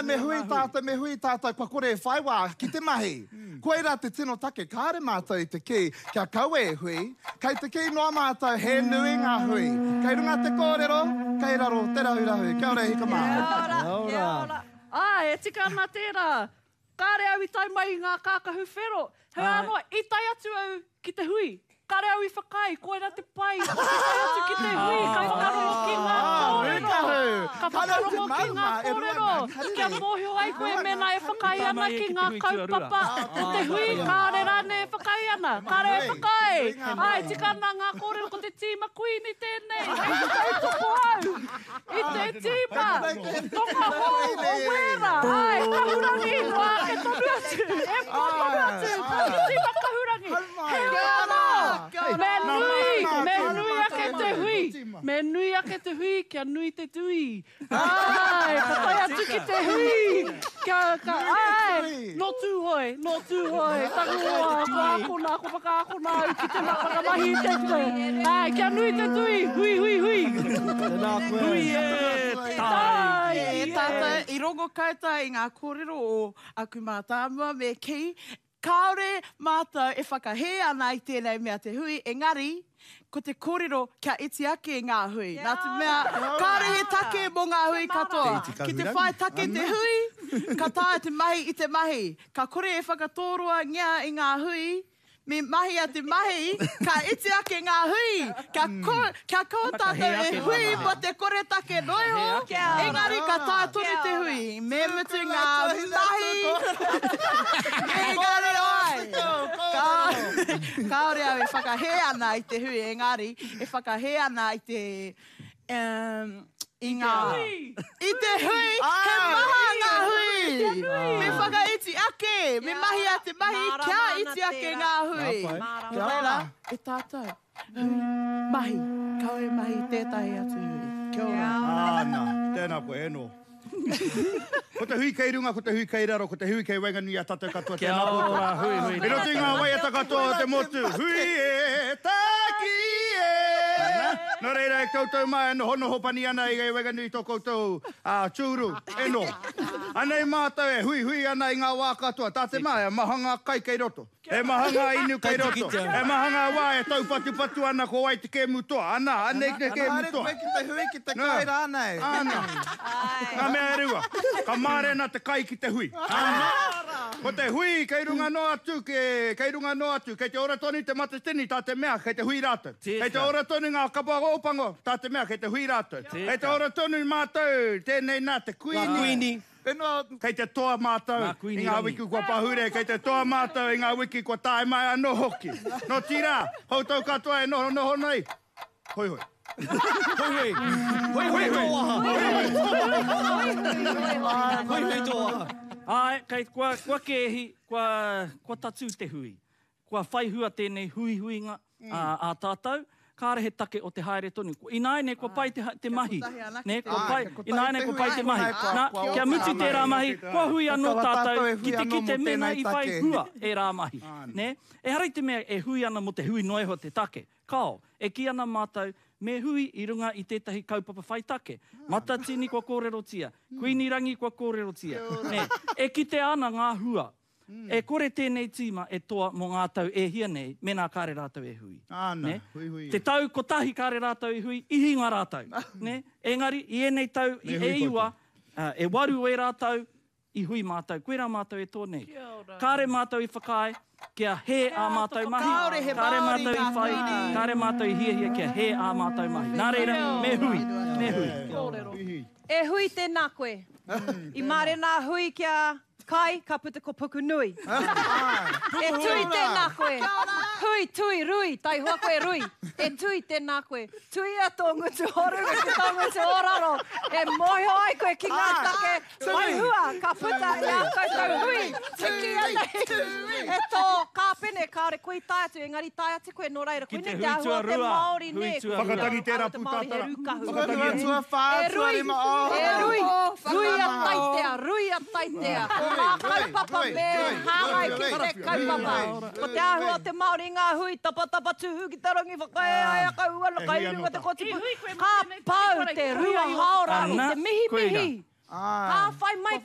me hui tātou, pa kore e whai wā, ki te mahi. Koe rā te tino take, kāre mātou i te ki, kia kaue e hui, kei te ki noa mātou, he nui ngā hui. Kei runga te kōrero, kei raro, te rahu. Kia ora hika mā. Kia ora. E tika ana tērā. Kāre au I tai mai ngā kākahu whero. He anoa, I tai atu au ki te hui. Kāre au I whakai, koe rā te pai. I tai atu ki te hui, ka whakarongo ki ngā kōrero. Ka whakarongo ki ngā kōrero. Kia mōhio ai koe mena e whakai ana ki ngā kaupapa. O te hui, kāre rāne e whakai ana. Kāre e whakai. Ai, tika ana ngā kōrero ko te tīma kuini tēnei. I toko au. I te tīma. Tonga hō, o wera. Ai, kahurangi, noa ke tonu atu. E tonu atu. Ko tīma kahurangi. He ana. Me nui ake te hui. Me nui ake te hui, kia nui te tui. Ai, papai atu ki te hui. Ai, no tū hoi. Tangoa, ko pakakona, ki te mahi te tui. Ai, kia nui te tui. Hui. Hui e tai. E tata, I rongo kauta I ngā kōrero o aku mātāmua me kei. Kāore mātou e whakahē ana I tēnei mea te hui, engari, ko te kōrero kia iti ake ngā hui. Nā te mea, kāre he take mō ngā hui katoa. Ki te whai take te hui, ka tāia te mahi I te mahi. Ka kore e whakatōrua ngā I ngā hui, me mahi a te mahi, ka iti ake ngā hui. Kia koa tātou e hui mo te kore take noiho, engari ka tāia tonu te hui. Me mutu ngā mahi, engari oi. Kāore au e whakahē ana I te hui, engari, e whakahē ana I te... I te hui, he maha ngā hui. Me whakaiti ake, me mahi a te mahi, kia iti ake ngā hui. Reira, e tātou. Mahi, kau e mahi tētahi atu hui. Kia ora. Āna, tēnā koe eno. Ko te hui kei runga, ko te hui kei raro, ko te hui kei wainganui a tātou katoa tēnā kōtua. Hui. E roti ngā wai ata katoa te motu. Hui e taki e. Nō reira e koutou mai no hono pani ana I wainganui tō koutou tūru, eno. Anei mātou e hui ana I ngā wā katoa. Tā te mai, mahanga kai kei roto. E mahanga inu kei roto. E mahanga wā e tau patu ana ko wai te ke mutoa. Ana, anei te ke mutoa. Ki te hui, ki te kai rānei. Ana. Ngā mea e rua. Ka mārena te kai ki te hui. Ko te hui, kei runga no atu, kei te ora tonu te matatini, tā te mea, kei te hui rātou. Kei te ora tonu ngā kapa opango, tā te mea, kei te hui rātou. Kei te ora tonu mātou, tēnei nā te kuini. Kei te toa mātou, I ngā wiki kua pahure, kei te toa mātou, I ngā wiki kua tae mai anō hoki. No tira, houtou katoa e noho nei. Hoi. Hoi toa. Ai, kei kua kehi, kua tatu te hui. Kua whaihua tēnei hui-huinga a tātou. Kāre he take o te haere tonu. Inaene kua pai te mahi. Inaene kua pai te mahi. Kia mutu te rā mahi, kua hui anō tātou ki te mena I whai hua e rā mahi. E harai te mea e hui ana mo te hui noiho te take. Kao, e ki ana mātou me hui I runga I tētahi kaupapa whai take. Matatini kua kōrerotia. Kuinirangi kua kōrerotia. E ki te ana ngā hua. E kore tēnei tīma e toa mō ngā tau e hia nei, mena kāre rātau e hui. Āna, hui. Te tau kotahi kāre rātau e hui, ihi ngā rātau. Engari, I enei tau, e iwa, e waru e rātau, I hui mātau. Koe rā mātau e tō nei. Kāre mātau I whakai, kia he a mātau mahi. Kāre mātau I whai, kāre mātau I hia kia he a mātau mahi. Nā reira, me hui. E hui tēnā koe. I mare nā hui kia... Kai, ka puta ko puku nui. E tui tēnā koe. Hui, tui, rui, tai hoa koe rui. E tui tēnā koe. Tui a tō ngutu horu, ki tō ngutu oraro. E moho ai koe ki ngā take. Mai hua, ka puta I a koutou hui. Tiki anei. E tō kāpene, kāre koe tai atu. Engari tai atu koe no reira. Koe ne te ahua te Māori ne. Whakatangi tērā putātara. E rui. Rui a taitea, rui a taitea. Kaupapa me hāngai ki te kaupapa. Ko te ahua te Māori ngā hui, tapa tuhu ki te rangi whakai ai a kauala, kai runga te kotipu. Ka pau te rua haora I te mihi. Ka whai mai